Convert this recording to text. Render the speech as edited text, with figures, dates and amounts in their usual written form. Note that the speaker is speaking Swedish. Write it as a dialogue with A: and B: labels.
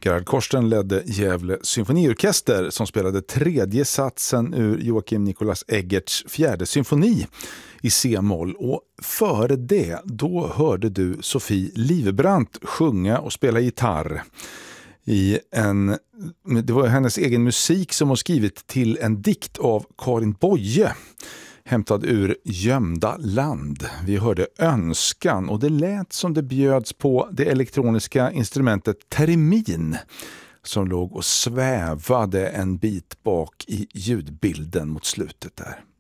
A: Gerhard Korsten ledde Gävle symfoniorkester som spelade tredje satsen ur Joakim Nicolas Eggerts fjärde symfoni i C-moll, och före det då hörde du Sofie Livebrandt sjunga och spela gitarr det var hennes egen musik som hon skrivit till en dikt av Karin Boye, hämtad ur Gömda land. Vi hörde Önskan, och det lät som det bjöds på det elektroniska instrumentet theremin som låg och svävade en bit bak i ljudbilden mot slutet där.